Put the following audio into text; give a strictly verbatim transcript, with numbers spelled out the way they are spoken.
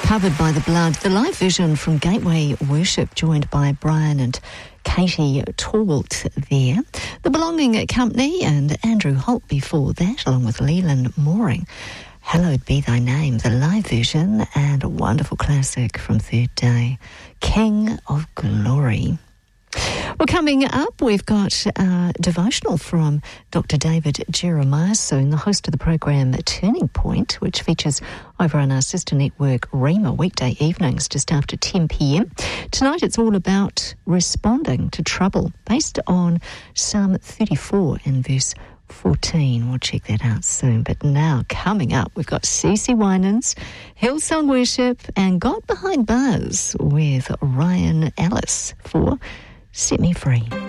Covered by the Blood, the live version from Gateway Worship, joined by Brian and Katie Torwalt there. The Belonging Company and Andrew Holt before that, along with Leland Mooring. Hallowed Be Thy Name, the live version, and a wonderful classic from Third Day, King of Glory. Well, coming up, we've got a devotional from Doctor David Jeremiah soon, the host of the program Turning Point, which features over on our sister network Rhema weekday evenings just after ten p.m. Tonight it's all about responding to trouble, based on Psalm thirty-four and verse fourteen. We'll check that out soon. But now, coming up, we've got Cece Winans, Hillsong Worship, and God Behind Bars with Ryan Ellis for Set Me Free.